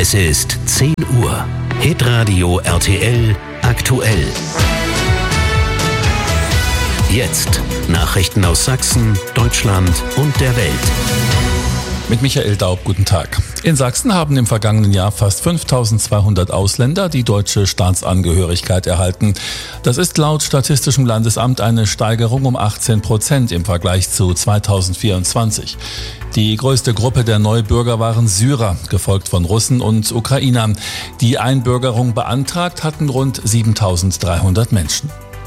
Es ist 10 Uhr. Hitradio RTL aktuell. Jetzt Nachrichten aus Sachsen, Deutschland und der Welt. Mit Michael Daub, guten Tag. In Sachsen haben im vergangenen Jahr fast 5200 Ausländer die deutsche Staatsangehörigkeit erhalten. Das ist laut Statistischem Landesamt eine Steigerung um 18% im Vergleich zu 2024. Die größte Gruppe der Neubürger waren Syrer, gefolgt von Russen und Ukrainern. Die Einbürgerung beantragt hatten rund 7300 Menschen.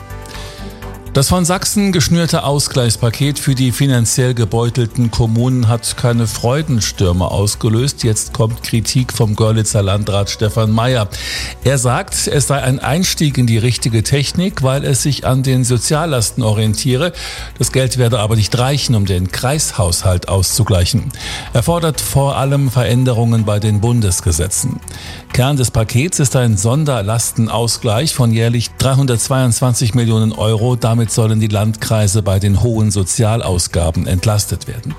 Das von Sachsen geschnürte Ausgleichspaket für die finanziell gebeutelten Kommunen hat keine Freudenstürme ausgelöst. Jetzt kommt Kritik vom Görlitzer Landrat Stefan Mayer. Er sagt, es sei ein Einstieg in die richtige Technik, weil es sich an den Soziallasten orientiere. Das Geld werde aber nicht reichen, um den Kreishaushalt auszugleichen. Er fordert vor allem Veränderungen bei den Bundesgesetzen. Kern des Pakets ist ein Sonderlastenausgleich von jährlich 322 Millionen Euro. Damit sollen die Landkreise bei den hohen Sozialausgaben entlastet werden.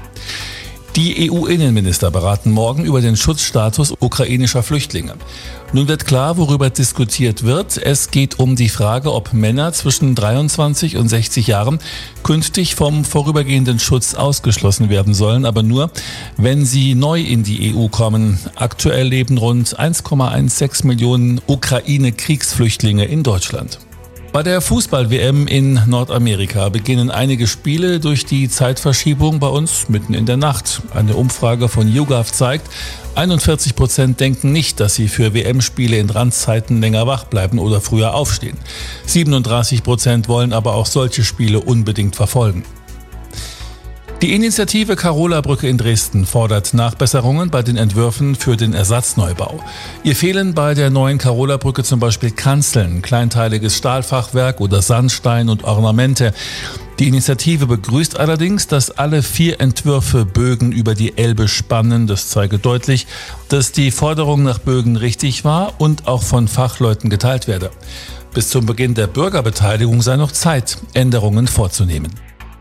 Die EU-Innenminister beraten morgen über den Schutzstatus ukrainischer Flüchtlinge. Nun wird klar, worüber diskutiert wird. Es geht um die Frage, ob Männer zwischen 23 und 60 Jahren künftig vom vorübergehenden Schutz ausgeschlossen werden sollen, aber nur, wenn sie neu in die EU kommen. Aktuell leben rund 1,16 Millionen Ukraine-Kriegsflüchtlinge in Deutschland. Bei der Fußball-WM in Nordamerika beginnen einige Spiele durch die Zeitverschiebung bei uns mitten in der Nacht. Eine Umfrage von YouGov zeigt, 41% denken nicht, dass sie für WM-Spiele in Randzeiten länger wach bleiben oder früher aufstehen. 37% wollen aber auch solche Spiele unbedingt verfolgen. Die Initiative Carola-Brücke in Dresden fordert Nachbesserungen bei den Entwürfen für den Ersatzneubau. Ihr fehlen bei der neuen Carola-Brücke zum Beispiel Kanzeln, kleinteiliges Stahlfachwerk oder Sandstein und Ornamente. Die Initiative begrüßt allerdings, dass alle 4 Entwürfe Bögen über die Elbe spannen. Das zeige deutlich, dass die Forderung nach Bögen richtig war und auch von Fachleuten geteilt werde. Bis zum Beginn der Bürgerbeteiligung sei noch Zeit, Änderungen vorzunehmen.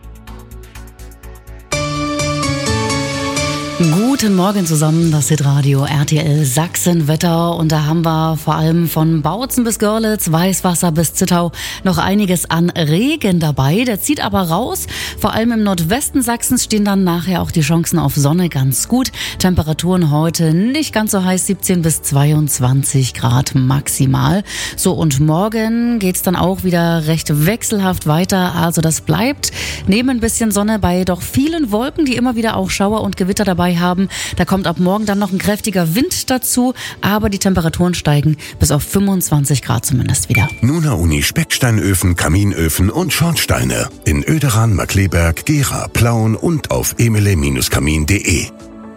Guten Morgen zusammen, das Hitradio RTL Sachsen-Wetter und da haben wir vor allem von Bautzen bis Görlitz, Weißwasser bis Zittau noch einiges an Regen dabei. Der zieht aber raus. Vor allem im Nordwesten Sachsens stehen dann nachher auch die Chancen auf Sonne ganz gut. Temperaturen heute nicht ganz so heiß, 17 bis 22 Grad maximal. So und morgen geht's dann auch wieder recht wechselhaft weiter. Also das bleibt neben ein bisschen Sonne bei doch vielen Wolken, die immer wieder auch Schauer und Gewitter dabei haben. Da kommt ab morgen dann noch ein kräftiger Wind dazu, aber die Temperaturen steigen bis auf 25 Grad zumindest wieder. Nuna Uni Specksteinöfen, Kaminöfen und Schornsteine in Oederan, Markkleeberg, Gera, Plauen und auf emele-kamin.de.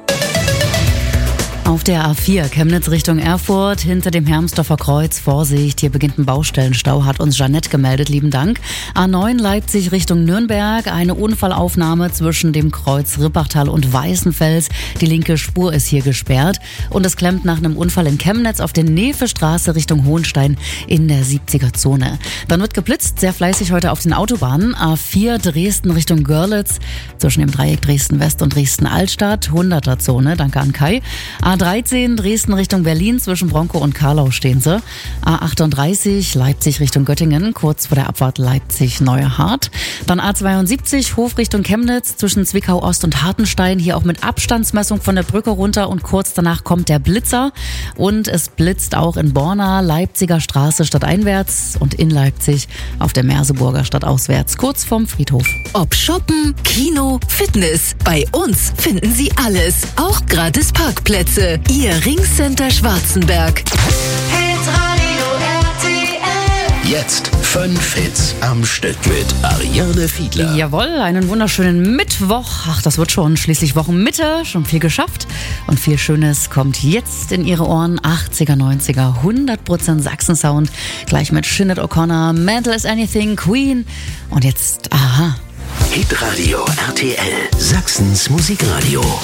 Auf der A4 Chemnitz Richtung Erfurt, hinter dem Hermsdorfer Kreuz, Vorsicht, hier beginnt ein Baustellenstau, hat uns Jeanette gemeldet, lieben Dank. A9 Leipzig Richtung Nürnberg, eine Unfallaufnahme zwischen dem Kreuz Rippachtal und Weißenfels. Die linke Spur ist hier gesperrt und es klemmt nach einem Unfall in Chemnitz auf der Nevestraße Richtung Hohenstein in der 70er-Zone. Dann wird geblitzt, sehr fleißig heute auf den Autobahnen. A4 Dresden Richtung Görlitz, zwischen dem Dreieck Dresden-West und Dresden-Altstadt, 100er-Zone, danke an Kai. A13 Dresden Richtung Berlin, zwischen Bronkow und Karlau stehen sie. A38 Leipzig Richtung Göttingen, kurz vor der Abfahrt Leipzig-Neuerhardt. Dann A72 Hof Richtung Chemnitz, zwischen Zwickau-Ost und Hartenstein, hier auch mit Abstandsmessung von der Brücke runter und kurz danach kommt der Blitzer. Und es blitzt auch in Borna, Leipziger Straße stadteinwärts und in Leipzig auf der Merseburger stadtauswärts, kurz vorm Friedhof. Ob Shoppen, Kino, Fitness, bei uns finden Sie alles, auch gratis Parkplätze. Ihr Ringcenter Schwarzenberg. Hitradio RTL. Jetzt 5 Hits am Stück mit Ariane Fiedler. Jawohl, einen wunderschönen Mittwoch. Ach, das wird schon schließlich Wochenmitte. Schon viel geschafft. Und viel Schönes kommt jetzt in Ihre Ohren. 80er, 90er, 100% Sachsen-Sound. Gleich mit Sinead O'Connor, Mental as Anything, Queen. Und jetzt, aha. Hitradio RTL, Sachsens Musikradio.